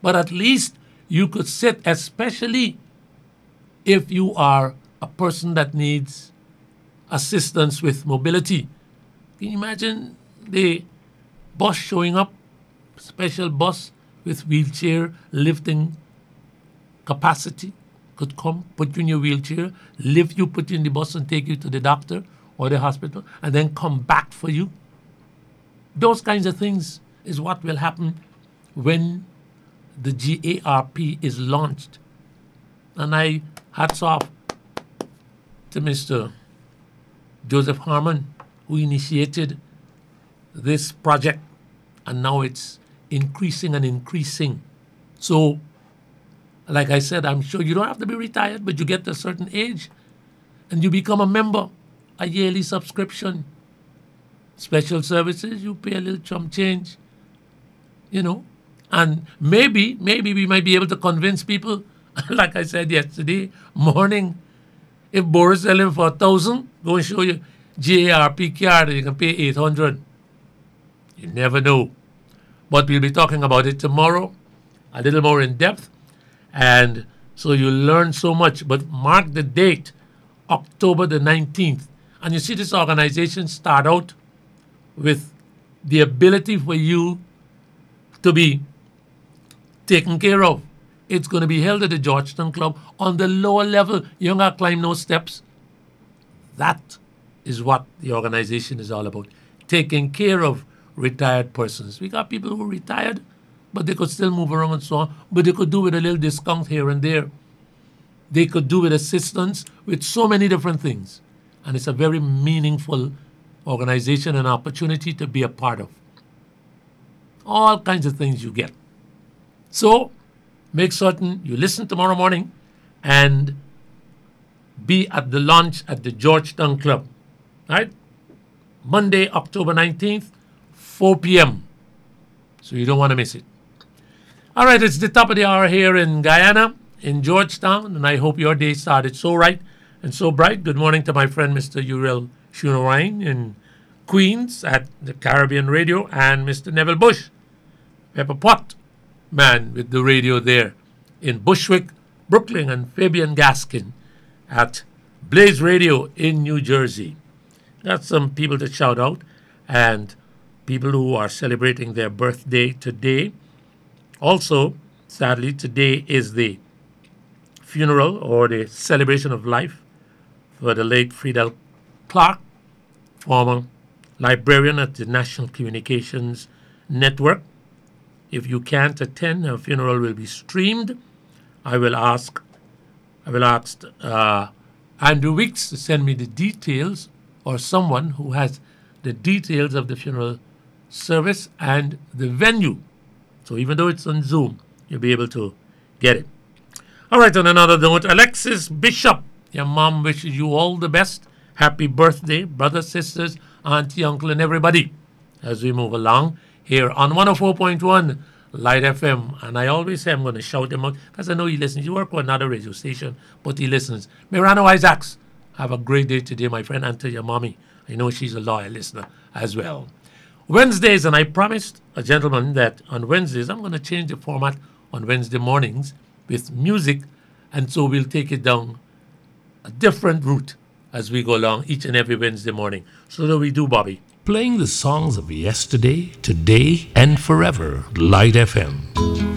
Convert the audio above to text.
But at least you could sit, especially if you are a person that needs assistance with mobility. Can you imagine the bus showing up, special bus with wheelchair lifting capacity, could come, put you in your wheelchair, lift you, put you in the bus and take you to the doctor or the hospital, and then come back for you? Those kinds of things is what will happen when the GARP is launched. And I hats off to Mr. Joseph Harmon, who initiated this project, and now it's increasing and increasing. So, like I said, I'm sure you don't have to be retired, but you get to a certain age and you become a member, a yearly subscription. Special services, you pay a little chump change, and maybe we might be able to convince people, like I said yesterday morning, if Boris selling for 1,000, go and show you GARP card and you can pay 800. You never know. But we'll be talking about it tomorrow, a little more in depth, and so you'll learn so much. But mark the date, October the 19th. And you see, this organization start out with the ability for you to be taken care of. It's going to be held at the Georgetown Club on the lower level. You don't have to climb no steps. That is what the organization is all about, taking care of retired persons. We got people who are retired, but they could still move around and so on, but they could do with a little discount here and there. They could do with assistance with so many different things. And it's a very meaningful organization and opportunity to be a part of. All kinds of things you get. So make certain you listen tomorrow morning and be at the launch at the Georgetown Club. Right? Monday, October 19th, 4 p.m. So you don't want to miss it. All right, it's the top of the hour here in Guyana, in Georgetown, and I hope your day started so right and so bright. Good morning to my friend Mr. Uriel Shunawine in Queens at the Caribbean Radio, and Mr. Neville Bush, Pepper Pot man with the radio there in Bushwick, Brooklyn, and Fabian Gaskin at Blaze Radio in New Jersey. Got some people to shout out, and people who are celebrating their birthday today. Also, sadly, today is the funeral or the celebration of life for the late Friedel Clark, former librarian at the National Communications Network. If you can't attend, her funeral will be streamed. I will ask Andrew Weeks to send me the details, or someone who has the details of the funeral service and the venue. So even though it's on Zoom, you'll be able to get it. All right, on another note, Alexis Bishop, your mom wishes you all the best. Happy birthday, brothers, sisters, auntie, uncle, and everybody, as we move along here on 104.1 Light FM. And I always say I'm going to shout him out because I know he listens. You work with another radio station, but he listens. Mirano Isaacs, have a great day today, my friend, and to your mommy. I know she's a loyal listener as well. Wednesdays, and I promised a gentleman that on Wednesdays I'm going to change the format on Wednesday mornings with music, and so we'll take it down a different route as we go along each and every Wednesday morning. So that we do, Bobby. Playing the songs of yesterday, today, and forever. Light FM.